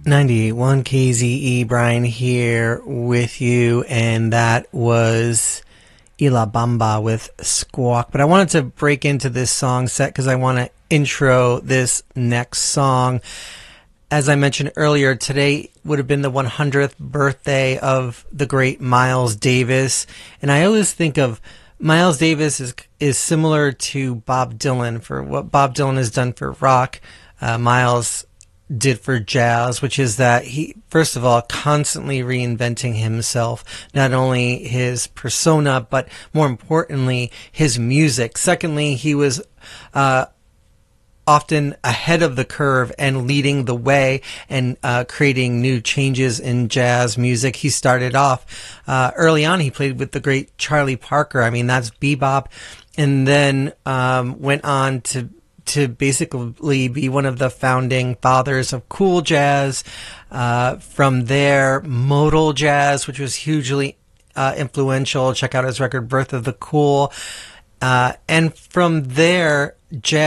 98.1 KZE, Brian here with you, and that was Ila Bamba with Squawk. But I wanted to break into this song set because I want to intro this next song. As I mentioned earlier, today would have been the 100th birthday of the great Miles Davis, and I always think of Miles Davis is similar to Bob Dylan for what Bob Dylan has done for rock. Miles did for jazz, which is that he, first of all, constantly reinventing himself, not only his persona, but more importantly, his music. Secondly, he was often ahead of the curve and leading the way and creating new changes in jazz music. He started off early on. He played with the great Charlie Parker. I mean, that's bebop, and then went on to basically be one of the founding fathers of cool jazz. From there, modal jazz, which was hugely influential. Check out his record, Birth of the Cool. And from there, jazz